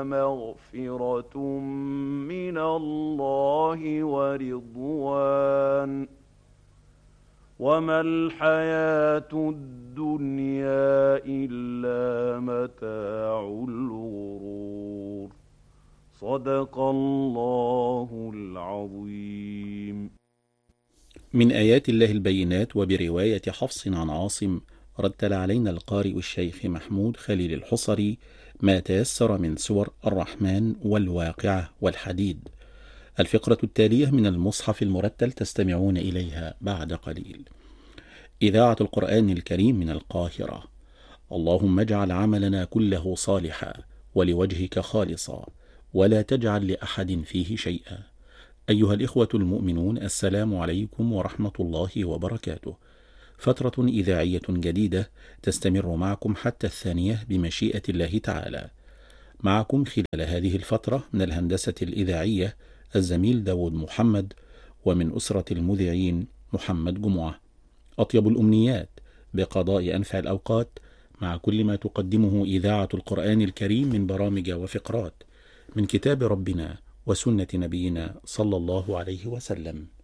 مغفرة من الله ورضوان وما الحياة الدنيا إلا متاع الغرور. صدق الله العظيم. من آيات الله البينات. وبرواية حفص عن عاصم رتل علينا القارئ الشيخ محمود خليل الحصري ما تيسر من سور الرحمن والواقعة والحديد. الفقرة التالية من المصحف المرتل تستمعون إليها بعد قليل. إذاعة القرآن الكريم من القاهرة. اللهم اجعل عملنا كله صالحا ولوجهك خالصا ولا تجعل لأحد فيه شيئا. أيها الإخوة المؤمنون، السلام عليكم ورحمة الله وبركاته. فترة إذاعية جديدة تستمر معكم حتى 2 بمشيئة الله تعالى. معكم خلال هذه الفترة من الهندسة الإذاعية الزميل داود محمد، ومن أسرة المذيعين محمد جمعة. أطيب الأمنيات بقضاء أنفع الأوقات مع كل ما تقدمه إذاعة القرآن الكريم من برامج وفقرات من كتاب ربنا وسنة نبينا صلى الله عليه وسلم.